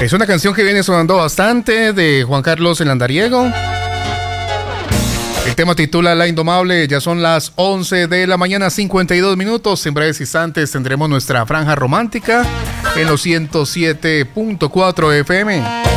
Es una canción que viene sonando bastante de Juan Carlos el Andariego. El tema titula La Indomable. Ya son las 11 de la mañana, 52 minutos. En breves instantes tendremos nuestra franja romántica en los 107.4 FM.